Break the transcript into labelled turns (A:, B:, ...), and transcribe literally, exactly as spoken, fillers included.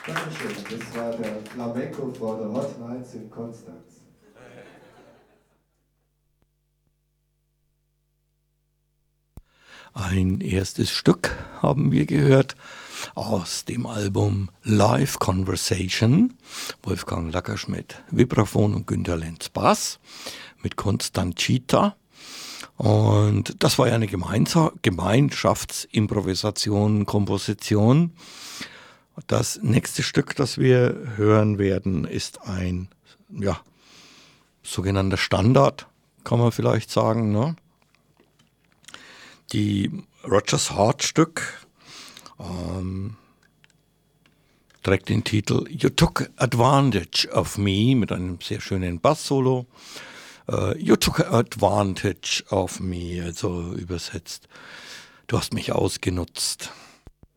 A: Dankeschön, das war der Flamenco vor der Hot Nights in Konstanz.
B: Ein erstes Stück haben wir gehört aus dem Album Live Conversation. Wolfgang Lackerschmidt Vibraphon und Günter Lenz Bass mit Constanchita. Und das war ja eine Gemeinsa- Gemeinschaftsimprovisation, Komposition. Das nächste Stück, das wir hören werden, ist ein ja, sogenannter Standard, kann man vielleicht sagen, ne? Die Rogers Hart-Stück ähm, trägt den Titel You Took Advantage of Me mit einem sehr schönen Bass-Solo. Uh, you took advantage of me, also übersetzt, du hast mich ausgenutzt.